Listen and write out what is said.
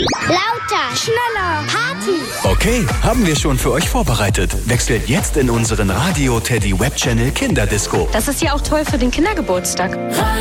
Lauter. Schneller. Party. Okay, haben wir schon für euch vorbereitet. Wechselt jetzt in unseren Radio Teddy Web Channel Kinderdisco. Das ist ja auch toll für den Kindergeburtstag.